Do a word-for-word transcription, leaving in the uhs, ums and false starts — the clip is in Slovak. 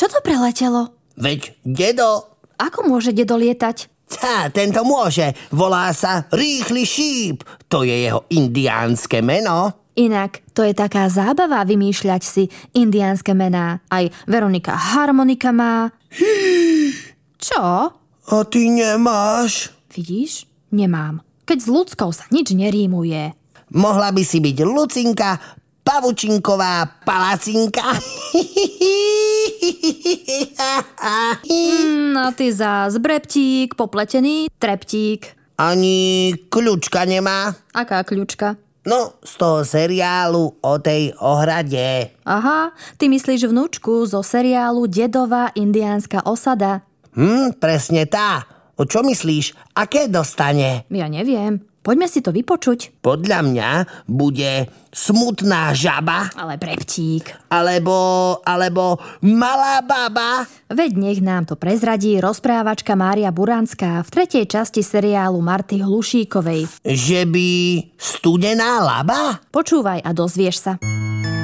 Čo to preletelo? Veď dedo. Ako môže dedo lietať? Tá, tento môže. Volá sa Rýchly šíp. To je jeho indiánske meno. Inak, to je taká zábava vymýšľať si indiánske mená. Aj Veronika Harmonika má. Čo? A ty nemáš? Vidíš? Nemám. Keď s ľudskou sa nič nerímuje. Mohla by si byť Lucinka, Pavučinková palacinka. No ty zás breptík, popletený treptík. Ani kľučka nemá? Aká kľučka? No, z toho seriálu o tej ohrade. Aha, ty myslíš vnúčku zo seriálu Dedová indiánska osada? Hm, presne tá. O čo myslíš? Aké dostane? Ja neviem. Poďme si to vypočuť. Podľa mňa bude smutná žaba. Ale breptík. Alebo, alebo malá baba. Veď nech nám to prezradí rozprávačka Mária Buranská v tretej časti seriálu Marty Hlušíkovej. Že by studená laba? Počúvaj a dozvieš sa.